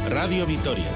Radio Vitoria.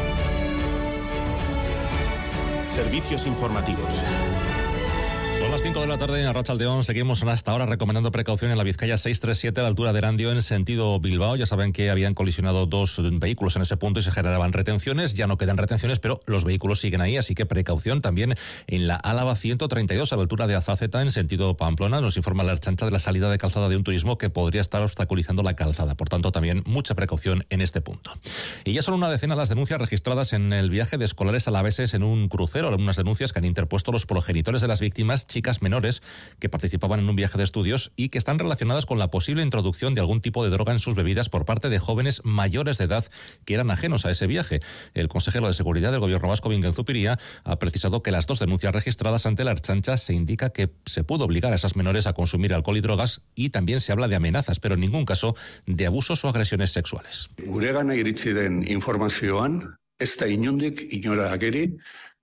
Servicios informativos. Son las 5 de la tarde en Arratsaldeón. Seguimos hasta ahora recomendando precaución en la Vizcaya 637 a la altura de Erandio en sentido Bilbao. Ya saben que habían colisionado dos vehículos en ese punto y se generaban retenciones. Ya no quedan retenciones, pero los vehículos siguen ahí, así que precaución también en la Álava 132 a la altura de Azáceta en sentido Pamplona. Nos informa la Ertzaintza de la salida de calzada de un turismo que podría estar obstaculizando la calzada. Por tanto, también mucha precaución en este punto. Y ya son una decena las denuncias registradas en el viaje de escolares alaveses en un crucero. Algunas denuncias que han interpuesto los progenitores de las víctimas, chicas menores que participaban en un viaje de estudios y que están relacionadas con la posible introducción de algún tipo de droga en sus bebidas por parte de jóvenes mayores de edad que eran ajenos a ese viaje. El consejero de Seguridad del Gobierno vasco, Bingen Zupiria, ha precisado que las dos denuncias registradas ante la Ertzaintza se indica que se pudo obligar a esas menores a consumir alcohol y drogas y también se habla de amenazas, pero en ningún caso de abusos o agresiones sexuales. Guregana iritsi den informazioan, ez da inondik inora ageri,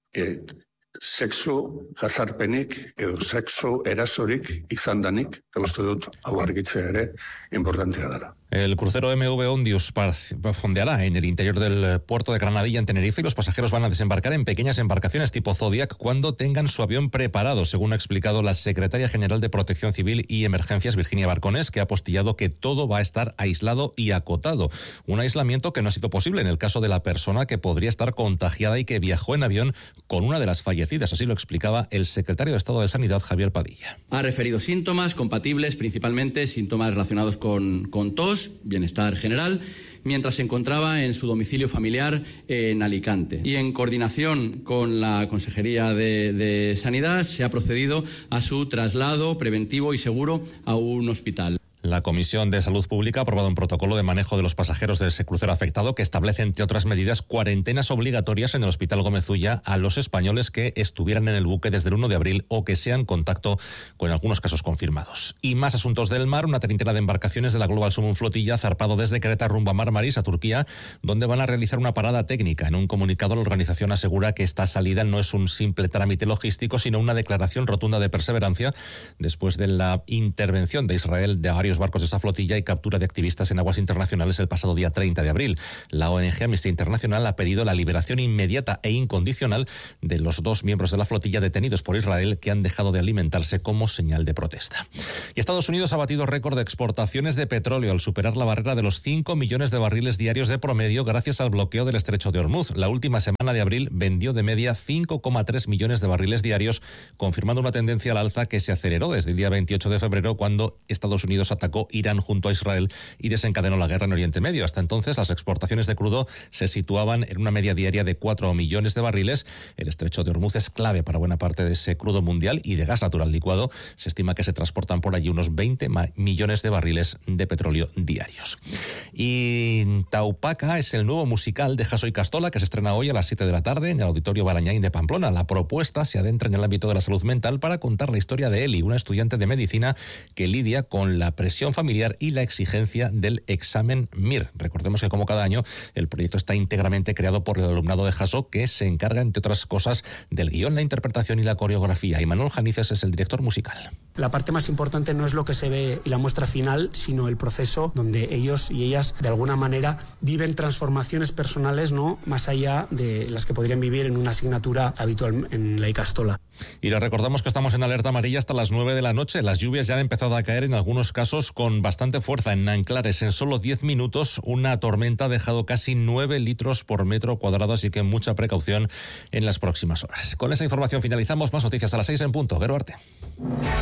sexo jazarpenik edo sexo erasorik izan danik, eta uste dut hau argitzea ere importantea dela. El crucero MV Ondius fondeará en el interior del puerto de Granadilla en Tenerife y los pasajeros van a desembarcar en pequeñas embarcaciones tipo Zodiac cuando tengan su avión preparado, según ha explicado la secretaria general de Protección Civil y Emergencias, Virginia Barcones, que ha apostillado que todo va a estar aislado y acotado. Un aislamiento que no ha sido posible en el caso de la persona que podría estar contagiada y que viajó en avión con una de las fallecidas. Así lo explicaba el secretario de Estado de Sanidad, Javier Padilla. Ha referido síntomas compatibles, principalmente síntomas relacionados con tos, bienestar general, mientras se encontraba en su domicilio familiar en Alicante. Y en coordinación con la Consejería de Sanidad se ha procedido a su traslado preventivo y seguro a un hospital. La Comisión de Salud Pública ha aprobado un protocolo de manejo de los pasajeros de ese crucero afectado que establece, entre otras medidas, cuarentenas obligatorias en el Hospital Gómez Ulla a los españoles que estuvieran en el buque desde el 1 de abril o que sean contacto con algunos casos confirmados. Y más asuntos del mar. Una treintena de embarcaciones de la Global Sumum Flotilla ha zarpado desde Creta rumbo a Mar Maris, a Turquía, donde van a realizar una parada técnica. En un comunicado, la organización asegura que esta salida no es un simple trámite logístico, sino una declaración rotunda de perseverancia después de la intervención de Israel de varios barcos de esa flotilla y captura de activistas en aguas internacionales el pasado día 30 de abril. La ONG Amnistía Internacional ha pedido la liberación inmediata e incondicional de los dos miembros de la flotilla detenidos por Israel que han dejado de alimentarse como señal de protesta. Y Estados Unidos ha batido récord de exportaciones de petróleo al superar la barrera de los 5 millones de barriles diarios de promedio gracias al bloqueo del estrecho de Hormuz. La última semana de abril vendió de media 5,3 millones de barriles diarios, confirmando una tendencia al alza que se aceleró desde el día 28 de febrero cuando Estados Unidos atacó Irán junto a Israel y desencadenó la guerra en Oriente Medio. Hasta entonces, las exportaciones de crudo se situaban en una media diaria de 4 millones de barriles. El estrecho de Hormuz es clave para buena parte de ese crudo mundial y de gas natural licuado. Se estima que se transportan por allí unos 20 millones de barriles de petróleo diarios. Y Taupaca es el nuevo musical de Jasso y Castola que se estrena hoy a las 7 de la tarde en el Auditorio Barañáin de Pamplona. La propuesta se adentra en el ámbito de la salud mental para contar la historia de Eli, una estudiante de medicina que lidia con la presión familiar y la exigencia del examen MIR. Recordemos que, como cada año, el proyecto está íntegramente creado por el alumnado de Jasso, que se encarga, entre otras cosas, del guión, la interpretación y la coreografía. Y Manuel Janices es el director musical. La parte más importante no es lo que se ve y la muestra final, sino el proceso donde ellos y ellas, de alguna manera, viven transformaciones personales, ¿no?, más allá de las que podrían vivir en una asignatura habitual en la Icastola. Y les recordamos que estamos en alerta amarilla hasta las 9 de la noche. Las lluvias ya han empezado a caer en algunos casos con bastante fuerza. En Nanclares, en solo 10 minutos, una tormenta ha dejado casi 9 litros por metro cuadrado, así que mucha precaución en las próximas horas. Con esa información finalizamos. Más noticias a las 6 en punto. Gero Arte.